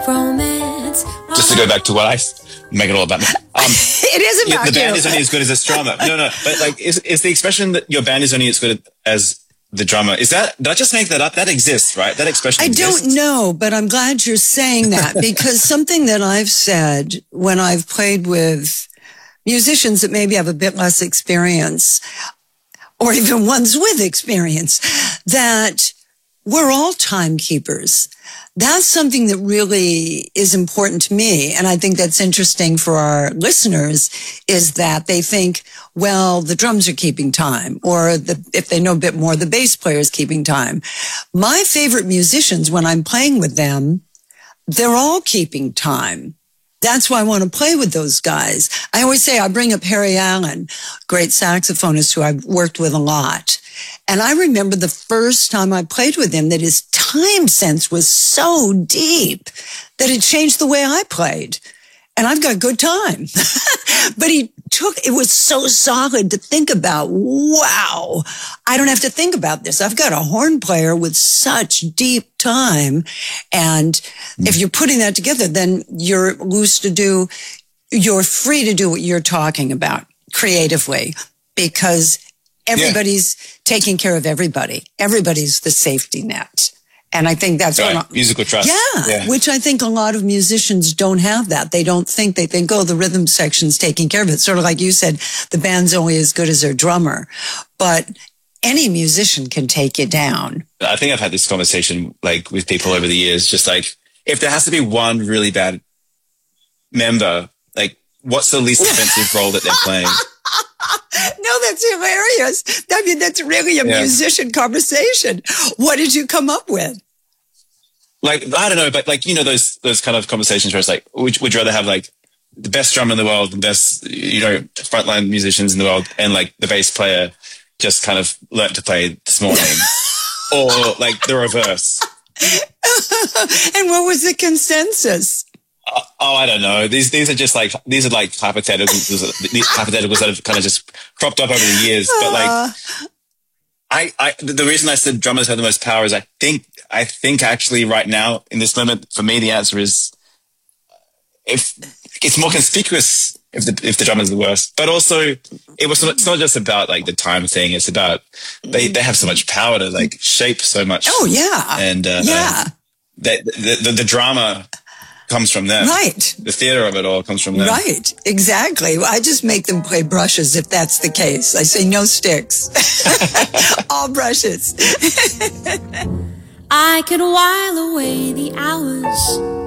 romance. Just to go back to what I make it all about me. It is about the band you. is only as good as its drummer. No, but like, is the expression that your band is only as good as the drummer? Is that, did I just make that up? That exists, right? That expression exists. don't know, but I'm glad you're saying that because something that I've said when I've played with musicians that maybe have a bit less experience, or even ones with experience, that we're all timekeepers. That's something that really is important to me. And I think that's interesting for our listeners is that they think, well, the drums are keeping time, or if they know a bit more, the bass player is keeping time. My favorite musicians, when I'm playing with them, they're all keeping time. That's why I want to play with those guys. I always say I bring up Harry Allen, great saxophonist who I've worked with a lot. And I remember the first time I played with him that his time sense was so deep that it changed the way I played. And I've got good time. But it was so solid to think about, wow, I don't have to think about this. I've got a horn player with such deep time. And if you're putting that together, then you're you're free to do what you're talking about creatively because everybody's taking care of everybody. Everybody's the safety net. And I think that's right. Musical trust. Yeah, which I think a lot of musicians don't have that. They think, oh, the rhythm section's taking care of it. Sort of like you said, the band's only as good as their drummer. But any musician can take you down. I think I've had this conversation like with people over the years, just like if there has to be one really bad member, like what's the least offensive role that they're playing? No, that's hilarious. I mean, that's really a musician conversation. What did you come up with? Like, I don't know, but like, you know, those kind of conversations where it's like, would you rather have like the best drummer in the world, the best, you know, frontline musicians in the world, and like the bass player just kind of learnt to play this morning, or like the reverse? And what was the consensus? I don't know. These are just like, these are like hypotheticals that have kind of just cropped up over the years. But like, the reason I said drummers have the most power is I think actually right now in this moment, for me, the answer is if it's more conspicuous if the drummer's the worst, but also it's not just about like the time thing. It's about, they have so much power to like shape so much. Oh yeah. And, the drama comes from them. Right. The theater of it all comes from them. Right. Exactly. I just make them play brushes if that's the case. I say no sticks. All brushes. I could while away the hours